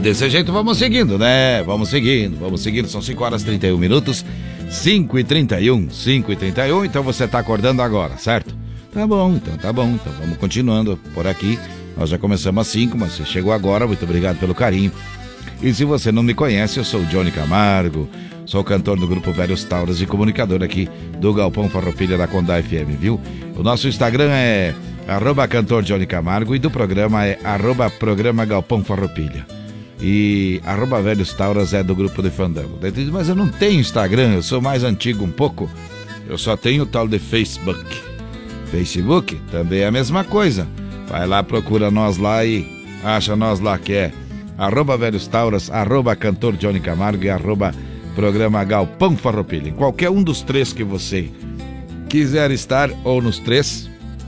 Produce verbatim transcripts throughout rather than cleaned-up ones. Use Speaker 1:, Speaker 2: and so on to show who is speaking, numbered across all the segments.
Speaker 1: desse jeito vamos seguindo, né? Vamos seguindo, vamos seguindo. São cinco horas e trinta e um minutos. cinco e trinta e um, cinco e trinta e um. Então você tá acordando agora, certo? Tá bom, então tá bom. Então vamos continuando por aqui. Nós já começamos às cinco, mas você chegou agora. Muito obrigado pelo carinho. E se você não me conhece, eu sou o Johnny Camargo. Sou cantor do grupo Velhos Tauras e comunicador aqui do Galpão Farroupilha da Condá F M, viu? O nosso Instagram é arroba cantor Johnny Camargo e do programa é arroba programa Galpão Farroupilha. E arroba Velhos Tauras é do grupo de Fandango. Mas eu não tenho Instagram, eu sou mais antigo um pouco. Eu só tenho o tal de Facebook. Facebook também é a mesma coisa. Vai lá, procura nós lá e acha nós lá, que é arroba Velhos Tauras, arroba cantor Johnny Camargo e arroba programa Galpão Farroupilha. Em qualquer um dos três que você quiser estar, ou nos três,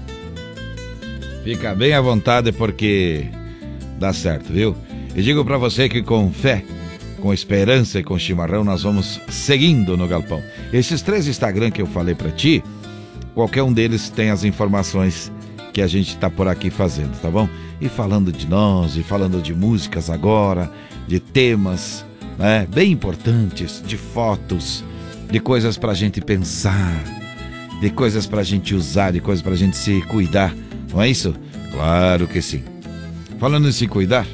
Speaker 1: fica bem à vontade, porque dá certo, viu? E digo pra você que com fé, com esperança e com chimarrão nós vamos seguindo no Galpão. Esses três Instagram que eu falei pra ti, qualquer um deles tem as informações que a gente tá por aqui fazendo, tá bom? E falando de nós, e falando de músicas agora, de temas, né, bem importantes, de fotos, de coisas pra gente pensar, de coisas pra gente usar, de coisas pra gente se cuidar, não é isso? Claro que sim. Falando em se cuidar,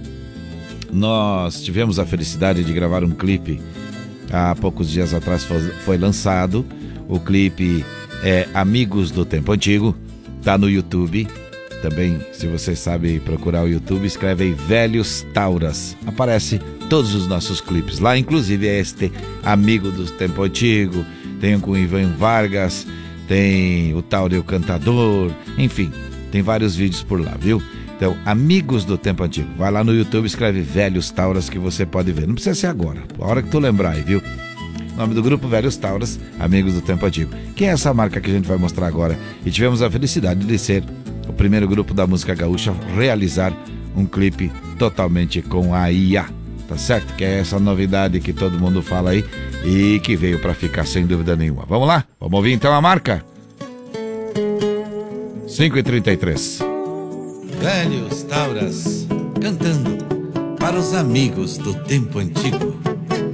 Speaker 1: nós tivemos a felicidade de gravar um clipe há poucos dias atrás, foi, foi lançado. O clipe é Amigos do Tempo Antigo, tá no YouTube. Também, se você sabe procurar o YouTube, escreve aí Velhos Tauras. Aparece todos os nossos clipes lá, inclusive este Amigo do Tempo Antigo. Tem um com o Ivan Vargas, tem o Tauro e o Cantador, enfim, tem vários vídeos por lá, viu? Então, Amigos do Tempo Antigo. Vai lá no YouTube, escreve Velhos Tauras que você pode ver. Não precisa ser agora, a hora que tu lembrar aí, viu? O nome do grupo Velhos Tauras, Amigos do Tempo Antigo. Que é essa marca que a gente vai mostrar agora. E tivemos a felicidade de ser o primeiro grupo da música gaúcha a realizar um clipe totalmente com a I A. Tá certo? Que é essa novidade que todo mundo fala aí e que veio pra ficar sem dúvida nenhuma. Vamos lá? Vamos ouvir então a marca? cinco e trinta e três. Velhos Tauras, cantando para os amigos do tempo antigo.